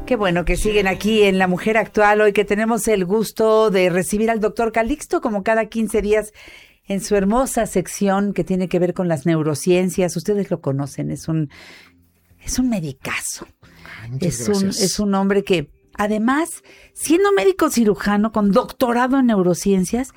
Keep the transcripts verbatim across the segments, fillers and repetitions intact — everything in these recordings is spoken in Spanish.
Qué bueno que siguen aquí en La Mujer Actual, hoy que tenemos el gusto de recibir al doctor Calixto como cada quince días en su hermosa sección que tiene que ver con las neurociencias. Ustedes lo conocen, es un, es un medicazo. Ay, muchas es, un, gracias. es un hombre que, además, siendo médico cirujano con doctorado en neurociencias,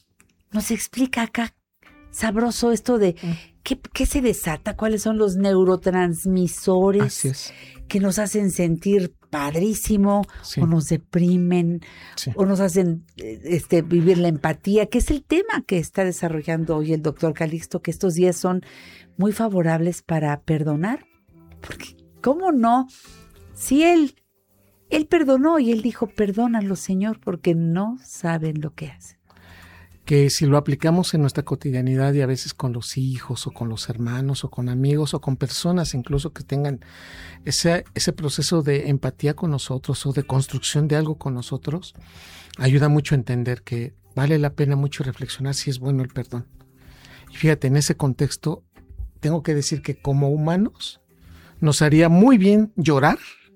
nos explica acá, sabroso, esto de qué, qué se desata, cuáles son los neurotransmisores. Así es. Que nos hacen sentir padrísimo, Sí. o nos deprimen, Sí. o nos hacen este, vivir la empatía, que es el tema que está desarrollando hoy el doctor Calixto, que estos días son muy favorables para perdonar. Porque, ¿cómo no? Si él, él perdonó y él dijo, perdónalo, Señor, porque no saben lo que hacen. Que si lo aplicamos en nuestra cotidianidad y a veces con los hijos o con los hermanos o con amigos o con personas incluso que tengan ese, ese proceso de empatía con nosotros o de construcción de algo con nosotros, ayuda mucho a entender que vale la pena mucho reflexionar si es bueno el perdón. Y fíjate, en ese contexto tengo que decir que como humanos nos haría muy bien llorar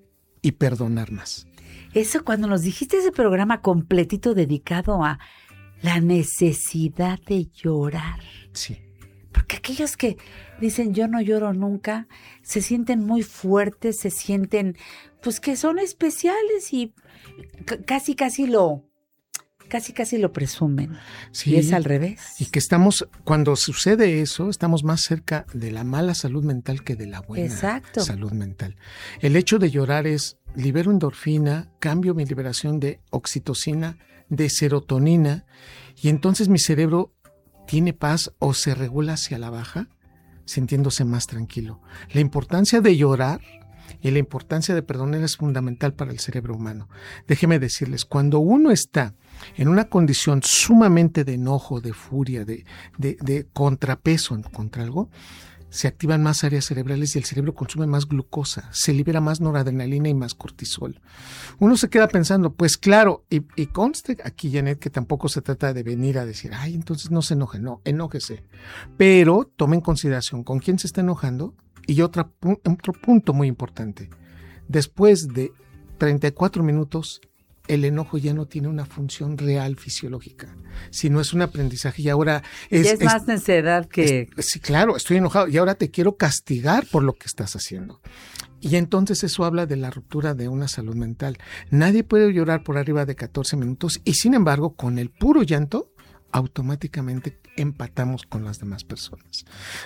y perdonar más. Eso cuando nos dijiste ese programa completito dedicado a la necesidad de llorar. Sí. Porque aquellos que dicen yo no lloro nunca, se sienten muy fuertes, se sienten pues que son especiales y c- casi casi lo casi casi lo presumen. Sí. Y es al revés. Y que estamos, cuando sucede eso, estamos más cerca de la mala salud mental que de la buena Exacto. salud mental. El hecho de llorar es, libero endorfina, cambio mi liberación de oxitocina, de serotonina, y entonces mi cerebro tiene paz o se regula hacia la baja, sintiéndose más tranquilo. La importancia de llorar y la importancia de perdonar es fundamental para el cerebro humano. Déjeme decirles, cuando uno está en una condición sumamente de enojo, de furia, de, de, de contrapeso contra algo, se activan más áreas cerebrales y el cerebro consume más glucosa, se libera más noradrenalina y más cortisol. Uno se queda pensando, pues claro, y, y conste aquí, Janet, que tampoco se trata de venir a decir, ay, entonces no se enoje, no, enójese. Pero tome en consideración con quién se está enojando. Y otra, otro punto muy importante, después de treinta y cuatro minutos, el enojo ya no tiene una función real fisiológica, sino es un aprendizaje y ahora es... Y es, es más necedad que... Es, sí, claro, estoy enojado y ahora te quiero castigar por lo que estás haciendo. Y entonces eso habla de la ruptura de una salud mental. Nadie puede llorar por arriba de catorce minutos y sin embargo, con el puro llanto, automáticamente empatamos con las demás personas.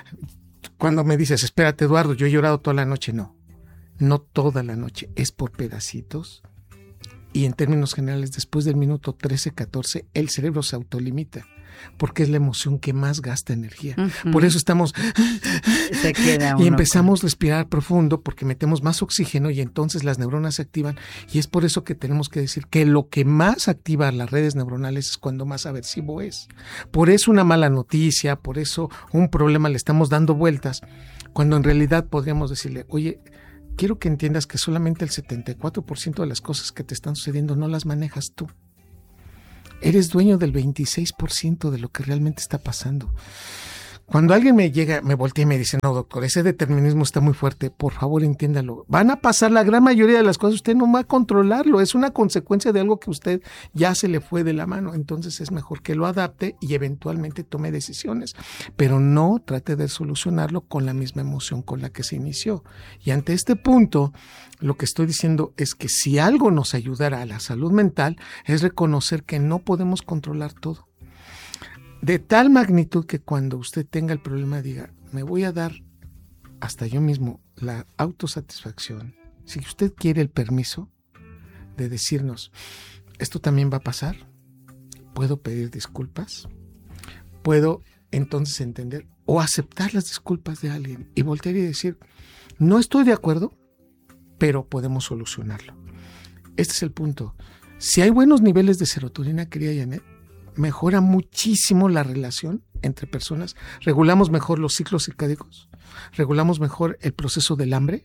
Cuando me dices, espérate Eduardo, yo he llorado toda la noche, no, no toda la noche, es por pedacitos. Y en términos generales, después del minuto trece, catorce, el cerebro se autolimita, porque es la emoción que más gasta energía. Uh-huh. Por eso estamos... Se queda uno y empezamos con... a respirar profundo porque metemos más oxígeno y entonces las neuronas se activan. Y es por eso que tenemos que decir que lo que más activa las redes neuronales es cuando más aversivo es. Por eso una mala noticia, por eso un problema le estamos dando vueltas, cuando en realidad podríamos decirle, oye, quiero que entiendas que solamente el setenta y cuatro por ciento de las cosas que te están sucediendo no las manejas tú. Eres dueño del veintiséis por ciento de lo que realmente está pasando. Cuando alguien me llega, me voltea y me dice, no, doctor, ese determinismo está muy fuerte, por favor entiéndalo. Van a pasar la gran mayoría de las cosas, usted no va a controlarlo, es una consecuencia de algo que usted ya se le fue de la mano. Entonces es mejor que lo adapte y eventualmente tome decisiones, pero no trate de solucionarlo con la misma emoción con la que se inició. Y ante este punto, lo que estoy diciendo es que si algo nos ayudará a la salud mental es reconocer que no podemos controlar todo. De tal magnitud que cuando usted tenga el problema diga, me voy a dar hasta yo mismo la autosatisfacción, si usted quiere el permiso de decirnos, esto también va a pasar, puedo pedir disculpas, puedo entonces entender o aceptar las disculpas de alguien y voltear y decir, no estoy de acuerdo, pero podemos solucionarlo. Este es el punto. Si hay buenos niveles de serotonina, querida Janet, mejora muchísimo la relación entre personas, regulamos mejor los ciclos circádiacos, regulamos mejor el proceso del hambre,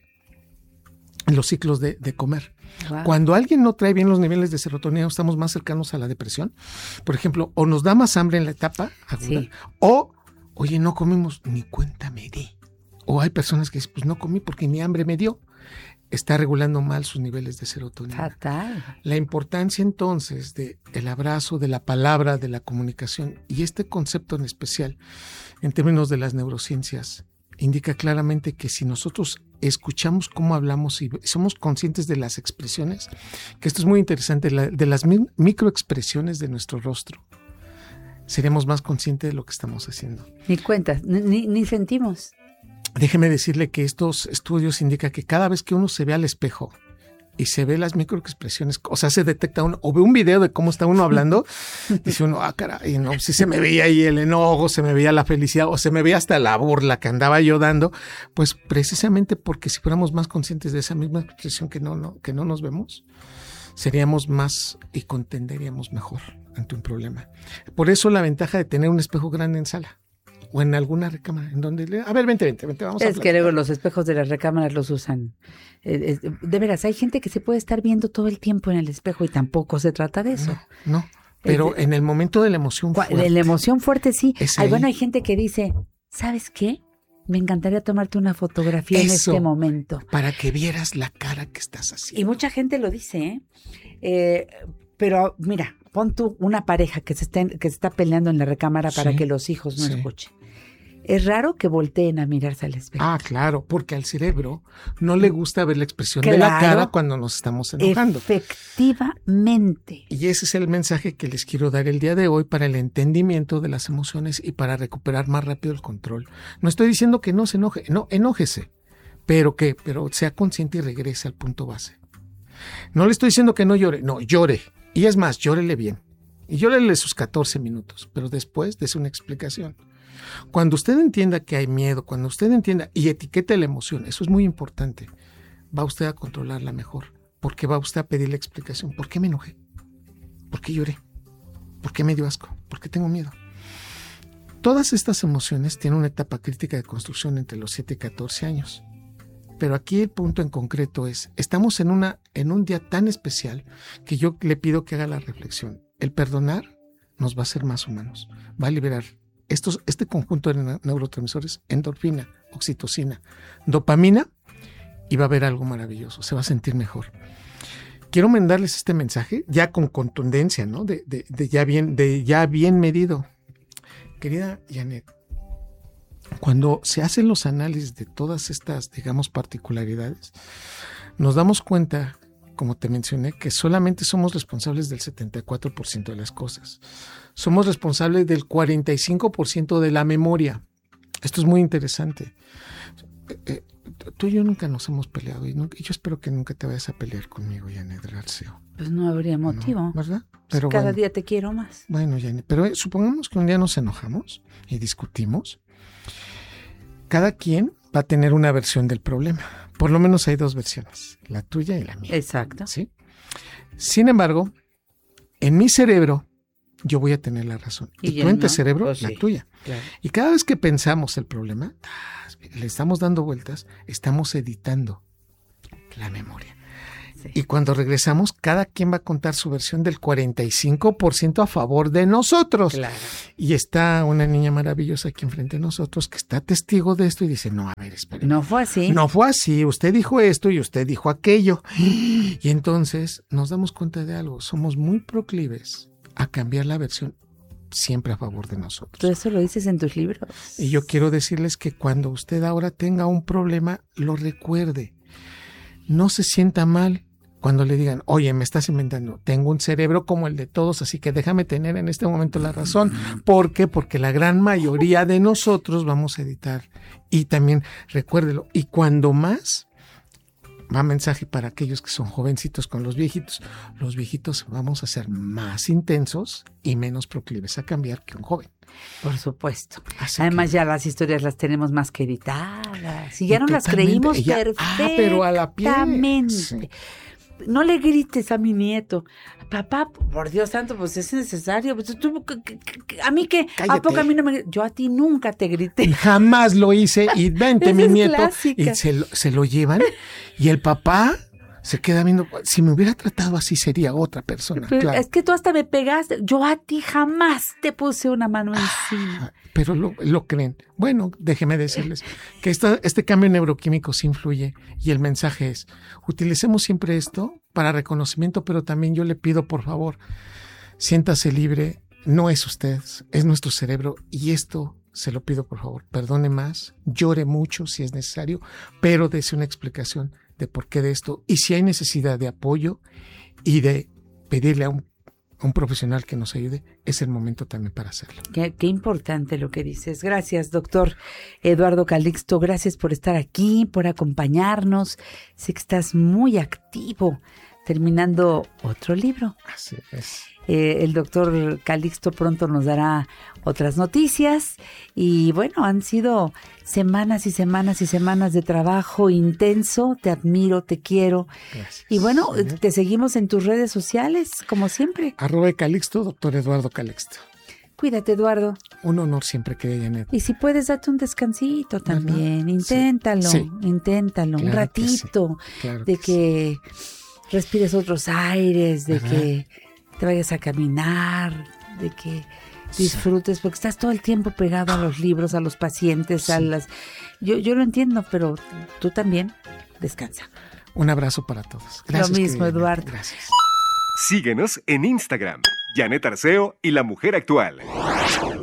los ciclos de, de comer. Wow. Cuando alguien no trae bien los niveles de serotonina, estamos más cercanos a la depresión. Por ejemplo, o nos da más hambre en la etapa aguda, sí. o, oye, no comimos, ni cuenta me di. O hay personas que dicen, pues no comí porque ni hambre me dio. está regulando mal sus niveles de serotonina. Fatal. La importancia entonces de el abrazo, de la palabra, de la comunicación y este concepto en especial en términos de las neurociencias indica claramente que si nosotros escuchamos cómo hablamos y somos conscientes de las expresiones, que esto es muy interesante, la, de las mi, microexpresiones de nuestro rostro, seremos más conscientes de lo que estamos haciendo. Ni cuentas, ni, ni sentimos. Déjeme decirle que estos estudios indican que cada vez que uno se ve al espejo y se ve las microexpresiones, o sea, se detecta uno, o ve un video de cómo está uno hablando, dice uno, ah, caray, no, si se me veía ahí el enojo, se me veía la felicidad, o se me veía hasta la burla que andaba yo dando, pues precisamente porque si fuéramos más conscientes de esa misma expresión que no, no, que no nos vemos, seríamos más y contenderíamos mejor ante un problema. Por eso la ventaja de tener un espejo grande en sala. O en alguna recámara, en donde le... A ver, vente, vente, vente, vamos a Es que luego los espejos de las recámaras los usan. Eh, eh, de veras, hay gente que se puede estar viendo todo el tiempo en el espejo y tampoco se trata de eso. No, no, pero eh, en el momento de la emoción fuerte. De la emoción fuerte, sí. Hay, ahí. bueno, hay gente que dice, ¿sabes qué? Me encantaría tomarte una fotografía eso, en este momento. Para que vieras la cara que estás haciendo. Y mucha gente lo dice, ¿eh? eh pero mira, pon tú una pareja que se, estén, que se está peleando en la recámara para sí, que los hijos no sí. escuchen. Es raro que volteen a mirarse al espejo. Ah, claro, porque al cerebro no le gusta ver la expresión claro, de la cara cuando nos estamos enojando. Efectivamente. Y ese es el mensaje que les quiero dar el día de hoy para el entendimiento de las emociones y para recuperar más rápido el control. No estoy diciendo que no se enoje, no, enójese, pero que, pero sea consciente y regrese al punto base. No le estoy diciendo que no llore, no, llore. Y es más, llórele bien. Y llórele sus catorce minutos, pero después dése una explicación. Cuando usted entienda que hay miedo, cuando usted entienda y etiquete la emoción, eso es muy importante, va usted a controlarla mejor, porque va usted a pedir la explicación. ¿Por qué me enojé? ¿Por qué lloré? ¿Por qué me dio asco? ¿Por qué tengo miedo? Todas estas emociones tienen una etapa crítica de construcción entre los siete y catorce años. Pero aquí el punto en concreto es, estamos en, una, en un día tan especial que yo le pido que haga la reflexión. El perdonar nos va a hacer más humanos, va a liberar estos, este conjunto de neurotransmisores, endorfina, oxitocina, dopamina, y va a haber algo maravilloso, se va a sentir mejor. Quiero mandarles este mensaje ya con contundencia, ¿no? De, de, de, ya, bien, de ya bien medido. Querida Janet, cuando se hacen los análisis de todas estas, digamos, particularidades, nos damos cuenta, como te mencioné, que solamente somos responsables del setenta y cuatro por ciento de las cosas. Somos responsables del cuarenta y cinco por ciento de la memoria. Esto es muy interesante. Eh, eh, tú y yo nunca nos hemos peleado y, nunca, y yo espero que nunca te vayas a pelear conmigo, Janet García. Pues no habría motivo. No, ¿verdad? Pero cada bueno, día te quiero más. Bueno, Janet, pero eh, supongamos que un día nos enojamos y discutimos. Cada quien va a tener una versión del problema. Por lo menos hay dos versiones, la tuya y la mía. Exacto. ¿Sí? Sin embargo, en mi cerebro yo voy a tener la razón. Y, y tú en tu cerebro, pues la sí, tuya. Claro. Y cada vez que pensamos el problema, le estamos dando vueltas, estamos editando la memoria. Sí. Y cuando regresamos, cada quien va a contar su versión del cuarenta y cinco por ciento a favor de nosotros. Claro. Y está una niña maravillosa aquí enfrente de nosotros que está testigo de esto y dice, no, a ver, espere. No fue así. No fue así. Usted dijo esto y usted dijo aquello. Y entonces nos damos cuenta de algo. Somos muy proclives a cambiar la versión siempre a favor de nosotros. Tú eso lo dices en tus libros. Y yo quiero decirles que cuando usted ahora tenga un problema, lo recuerde. No se sienta mal cuando le digan, oye, me estás inventando, tengo un cerebro como el de todos, así que déjame tener en este momento la razón. ¿Por qué? Porque la gran mayoría de nosotros vamos a editar. Y también, recuérdelo, y cuando más, va mensaje para aquellos que son jovencitos con los viejitos, los viejitos vamos a ser más intensos y menos proclives a cambiar que un joven. Por supuesto. Así Además que, ya las historias las tenemos más que editadas. Y ya no las creímos ella, perfectamente. Ah, pero a la piel. Sí. No le grites a mi nieto. Papá, por Dios santo, pues es necesario. Pues, tú, ¿a mí qué? Cállate. ¿A poco a mí no me Yo a ti nunca te grité. Jamás lo hice. Y vente, mi es nieto. Clásica. Y se lo, se lo llevan. Y el papá Se queda viendo, si me hubiera tratado así sería otra persona. Pero claro. Es que tú hasta me pegaste, yo a ti jamás te puse una mano encima. Ah, pero lo, lo creen. Bueno, déjeme decirles que esta, este cambio neuroquímico sí influye y el mensaje es, utilicemos siempre esto para reconocimiento, pero también yo le pido, por favor, siéntase libre, no es usted, es nuestro cerebro y esto se lo pido, por favor, perdone más, llore mucho si es necesario, pero dése una explicación de por qué de esto y si hay necesidad de apoyo y de pedirle a un, a un profesional que nos ayude, es el momento también para hacerlo. Qué, qué importante lo que dices. Gracias, doctor Eduardo Calixto. Gracias por estar aquí, por acompañarnos. Sé que estás muy activo terminando otro libro. Así es. Eh, el doctor Calixto pronto nos dará otras noticias y bueno, han sido semanas y semanas y semanas de trabajo intenso. Te admiro, te quiero. Gracias. Y bueno, Sí. te seguimos en tus redes sociales, como siempre. Arroba de Calixto, doctor Eduardo Calixto. Cuídate, Eduardo. Un honor siempre que Janet. Y si puedes, date un descansito también. ¿Verdad? Inténtalo, Sí. inténtalo. Claro un ratito que sí. Claro de que que respires otros aires, de Ajá. que te vayas a caminar, de que disfrutes, porque estás todo el tiempo pegado a los libros, a los pacientes, a Sí. las... Yo, yo lo entiendo, pero tú también descansa. Un abrazo para todos. Gracias. Lo mismo, querida Janet. Eduardo. Gracias. Síguenos en Instagram, Janet Arceo y La Mujer Actual.